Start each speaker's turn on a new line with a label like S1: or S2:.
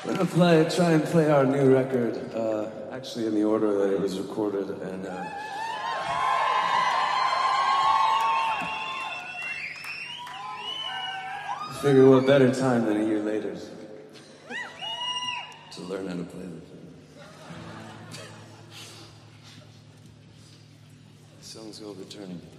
S1: I'm gonna try and play our new record, actually in the order that it was recorded, and I figure what better time than a year later to learn how to play this. The song's called Returning.